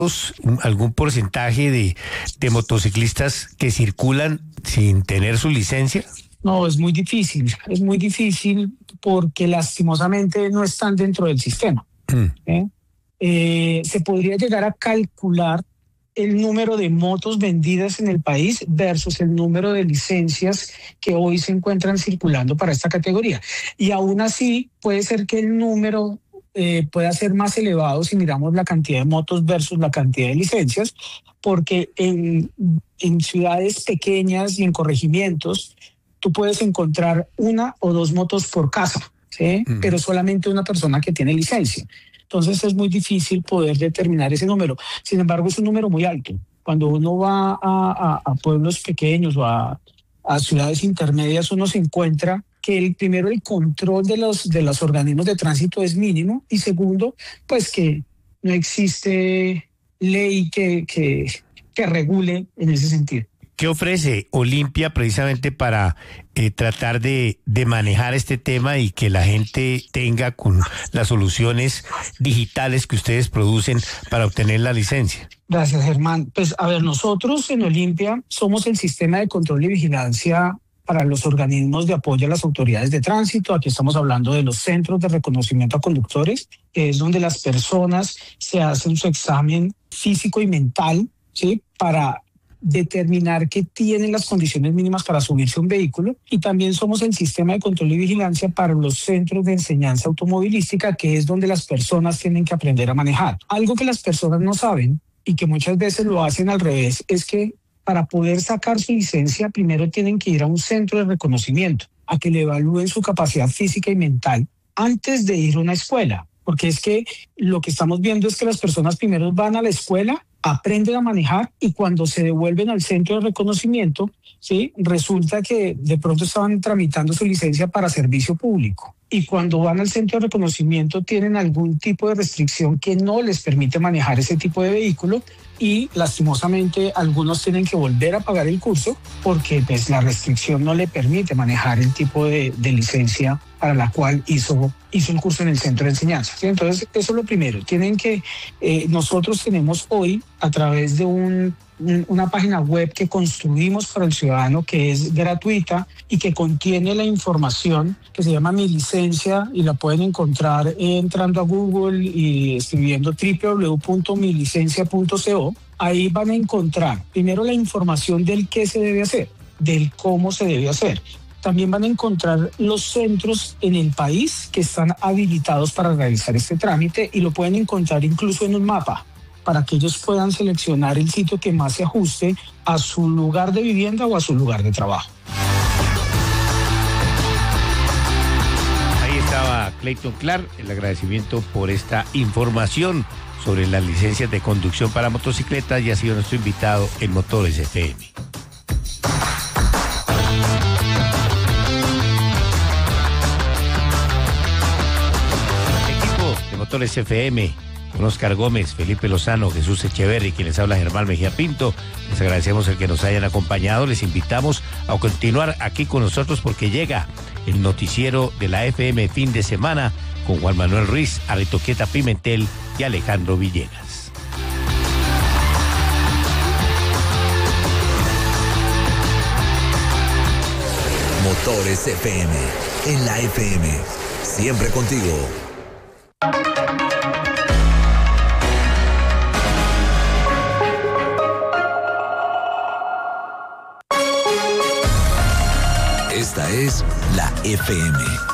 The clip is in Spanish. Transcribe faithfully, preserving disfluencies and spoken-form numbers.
algún porcentaje de, de motociclistas que circulan sin tener su licencia? No, es muy difícil, es muy difícil porque lastimosamente no están dentro del sistema. Mm. ¿eh? Eh, se podría llegar a calcular el número de motos vendidas en el país versus el número de licencias que hoy se encuentran circulando para esta categoría. Y aún así puede ser que el número eh, pueda ser más elevado si miramos la cantidad de motos versus la cantidad de licencias, porque en, en ciudades pequeñas y en corregimientos tú puedes encontrar una o dos motos por casa, ¿sí? Mm. Pero solamente una persona que tiene licencia. Entonces es muy difícil poder determinar ese número. Sin embargo, es un número muy alto. Cuando uno va a, a, a pueblos pequeños o a, a ciudades intermedias, uno se encuentra que el primero, el control de los, de los organismos de tránsito es mínimo, y segundo, pues que no existe ley que, que, que regule en ese sentido. ¿Qué ofrece Olimpia precisamente para eh, tratar de, de manejar este tema y que la gente tenga con las soluciones digitales que ustedes producen para obtener la licencia? Gracias, Germán. Pues a ver, nosotros en Olimpia somos el sistema de control y vigilancia para los organismos de apoyo a las autoridades de tránsito. Aquí estamos hablando de los centros de reconocimiento a conductores, que es donde las personas se hacen su examen físico y mental, ¿sí? Para determinar que tienen las condiciones mínimas para subirse a un vehículo. Y también somos el sistema de control y vigilancia para los centros de enseñanza automovilística, que es donde las personas tienen que aprender a manejar. Algo que las personas no saben y que muchas veces lo hacen al revés es que para poder sacar su licencia primero tienen que ir a un centro de reconocimiento a que le evalúen su capacidad física y mental antes de ir a una escuela, porque es que lo que estamos viendo es que las personas primero van a la escuela, aprenden a manejar, y cuando se devuelven al centro de reconocimiento, ¿sí? Resulta que de pronto estaban tramitando su licencia para servicio público. Y cuando van al centro de reconocimiento tienen algún tipo de restricción que no les permite manejar ese tipo de vehículo, y lastimosamente algunos tienen que volver a pagar el curso porque pues, la restricción no le permite manejar el tipo de, de licencia para la cual hizo, hizo el curso en el centro de enseñanza, ¿sí? Entonces, eso es lo primero. Tienen que, eh, nosotros tenemos hoy, a través de un, un, una página web que construimos para el ciudadano, que es gratuita y que contiene la información, que se llama Mi Licencia, y la pueden encontrar entrando a Google y escribiendo doble u doble u doble u punto mi licencia punto co. Ahí van a encontrar primero la información del qué se debe hacer, del cómo se debe hacer. También van a encontrar los centros en el país que están habilitados para realizar este trámite, y lo pueden encontrar incluso en un mapa para que ellos puedan seleccionar el sitio que más se ajuste a su lugar de vivienda o a su lugar de trabajo. Ahí estaba Clayton Clark, el agradecimiento por esta información sobre las licencias de conducción para motocicletas, y ha sido nuestro invitado en Motores F M. Motores F M, con Oscar Gómez, Felipe Lozano, Jesús Echeverri, quien les habla Germán Mejía Pinto. Les agradecemos el que nos hayan acompañado. Les invitamos a continuar aquí con nosotros porque llega el noticiero de la F M fin de semana con Juan Manuel Ruiz, Aritoqueta Pimentel y Alejandro Villegas. Motores F M, en la F M, siempre contigo. Esta es la F M.